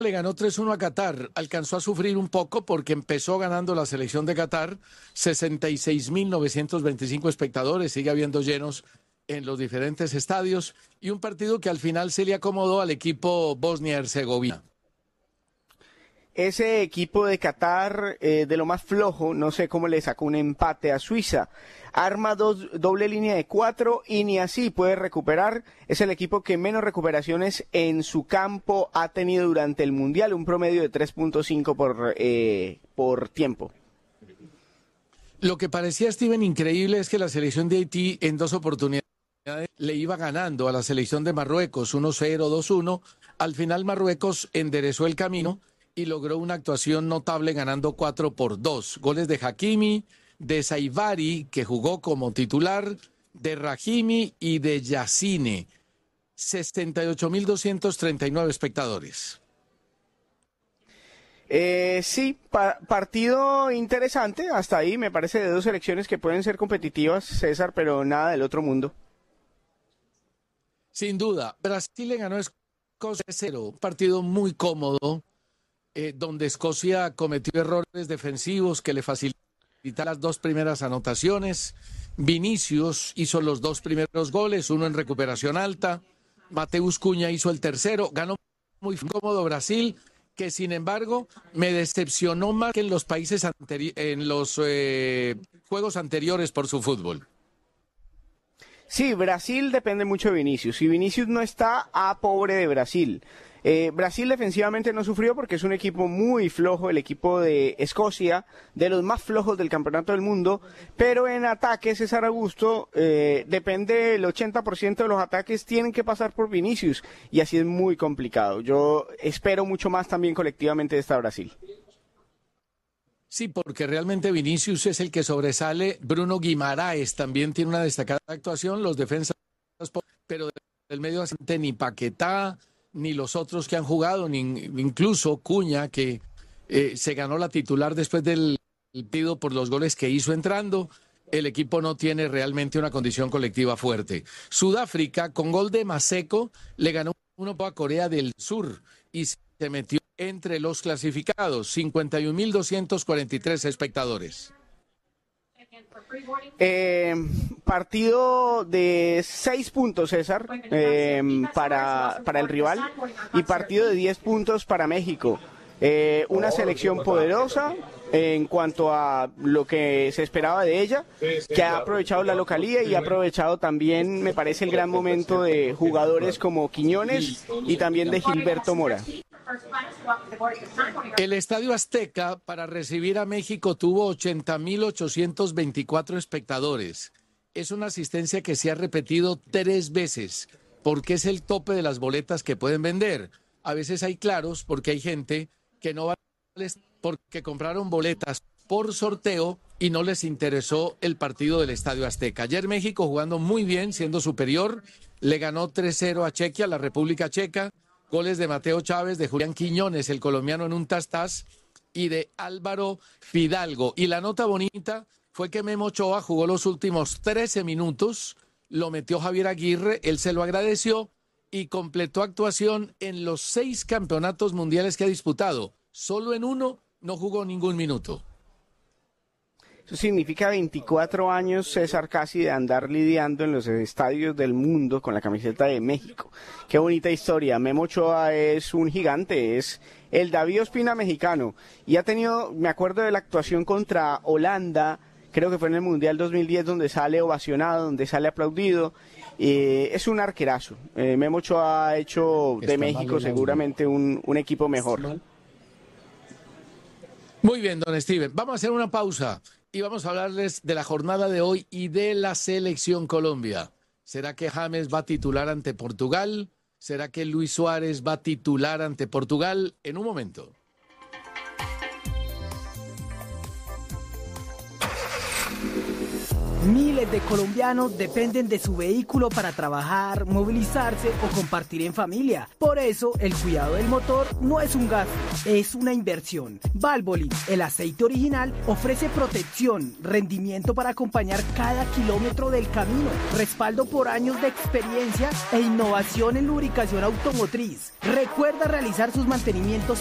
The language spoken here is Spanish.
le ganó 3-1 a Qatar. Alcanzó a sufrir un poco porque empezó ganando la selección de Qatar. 66.925 espectadores. Sigue habiendo llenos en los diferentes estadios. Y un partido que al final se le acomodó al equipo Bosnia-Herzegovina. Ese equipo de Qatar, de lo más flojo, no sé cómo le sacó un empate a Suiza. Arma doble línea de 4 y ni así puede recuperar. Es el equipo que menos recuperaciones en su campo ha tenido durante el Mundial, un promedio de 3.5 por tiempo. Lo que parecía, Steven, increíble es que la selección de Haití en 2 oportunidades le iba ganando a la selección de Marruecos 1-0, 2-1. Al final Marruecos enderezó el camino y logró una actuación notable ganando 4-2. Goles de Hakimi, de Saivari, que jugó como titular, de Rahimi y de Yassine. 68.239 espectadores. Sí, partido interesante, hasta ahí me parece, de dos selecciones que pueden ser competitivas, César, pero nada del otro mundo. Sin duda, Brasil le ganó a Escocia 0, un partido muy cómodo, donde Escocia cometió errores defensivos que le facilitaron las 2 primeras anotaciones. Vinicius hizo los 2 primeros goles, uno en recuperación alta. Mateus Cunha hizo el tercero. Ganó muy cómodo Brasil, que sin embargo me decepcionó más que en los países juegos anteriores por su fútbol. Sí, Brasil depende mucho de Vinicius. Si Vinicius no está, pobre de Brasil. Brasil defensivamente no sufrió porque es un equipo muy flojo, el equipo de Escocia, de los más flojos del campeonato del mundo, pero en ataque, César Augusto, depende el 80% de los ataques tienen que pasar por Vinicius, y así es muy complicado. Yo espero mucho más también colectivamente de esta Brasil. Sí, porque realmente Vinicius es el que sobresale. Bruno Guimaraes también tiene una destacada actuación, los defensas, pero del medio asiente ni Paquetá, ni los otros que han jugado, ni incluso Cunha, que se ganó la titular después del partido por los goles que hizo entrando. El equipo no tiene realmente una condición colectiva fuerte. Sudáfrica, con gol de Maseko, le ganó 1 a Corea del Sur y se metió entre los clasificados. 51.243 espectadores. Partido de 6 puntos, César, para el rival, y partido de 10 puntos para México. Una selección poderosa en cuanto a lo que se esperaba de ella, que ha aprovechado la localía y ha aprovechado también, me parece, el gran momento de jugadores como Quiñones y también de Gilberto Mora. El Estadio Azteca para recibir a México tuvo 80.824 espectadores. Es una asistencia que se ha repetido 3 veces, porque es el tope de las boletas que pueden vender. A veces hay claros, porque hay gente que no va porque compraron boletas por sorteo y no les interesó el partido del Estadio Azteca. Ayer México, jugando muy bien, siendo superior, le ganó 3-0 a Chequia, la República Checa. Goles de Mateo Chávez, de Julián Quiñones, el colombiano en un tas-tas, y de Álvaro Fidalgo. Y la nota bonita fue que Memo Ochoa jugó los últimos 13 minutos, lo metió Javier Aguirre, él se lo agradeció y completó actuación en los 6 campeonatos mundiales que ha disputado. Solo en uno no jugó ningún minuto. Eso significa 24 años, César, casi de andar lidiando en los estadios del mundo con la camiseta de México. Qué bonita historia. Memo Ochoa es un gigante, es el David Ospina mexicano. Y ha tenido, me acuerdo de la actuación contra Holanda, creo que fue en el Mundial 2010, donde sale ovacionado, donde sale aplaudido. Es un arquerazo. Memo Ochoa ha hecho de México seguramente un equipo mejor. Muy bien, don Steven. Vamos a hacer una pausa y vamos a hablarles de la jornada de hoy y de la selección Colombia. ¿Será que James va a titular ante Portugal? ¿Será que Luis Suárez va a titular ante Portugal? En un momento. Miles de colombianos dependen de su vehículo para trabajar, movilizarse o compartir en familia. Por eso, el cuidado del motor no es un gasto, es una inversión. Valvoline, el aceite original, ofrece protección, rendimiento para acompañar cada kilómetro del camino, respaldo por años de experiencia e innovación en lubricación automotriz. Recuerda realizar sus mantenimientos